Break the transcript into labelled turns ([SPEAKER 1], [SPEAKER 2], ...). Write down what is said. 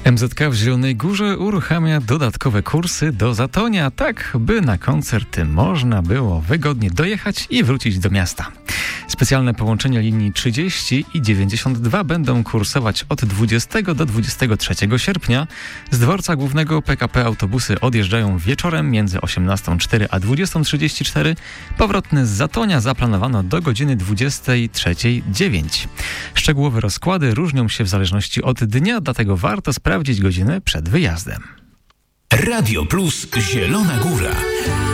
[SPEAKER 1] MZK w Zielonej Górze uruchamia dodatkowe kursy do Zatonia, tak by na koncerty można było wygodnie dojechać i wrócić do miasta. Specjalne połączenia linii 30 i 92 będą kursować od 20 do 23 sierpnia. Z dworca głównego PKP autobusy odjeżdżają wieczorem między 18:04 a 20:34. Powrotny z Zatonia zaplanowano do godziny 23:09. Szczegółowe rozkłady różnią się w zależności od dnia, dlatego warto sprawdzić godzinę przed wyjazdem.
[SPEAKER 2] Radio Plus Zielona Góra.